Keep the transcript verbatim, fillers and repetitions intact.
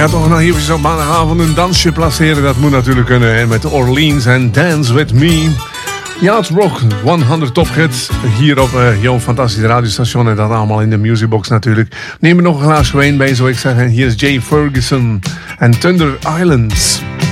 ja, toch nog even op maandagavond een dansje placeren. Dat moet natuurlijk kunnen. En met Orleans en Dance With Me. Ja, het Rock honderd Top Hits. Hier op uh, jouw fantastische radiostation. En dat allemaal in de musicbox natuurlijk. Neem er nog een glaasje wijn bij, zou ik zeggen. Hier is Jay Ferguson en Thunder Islands.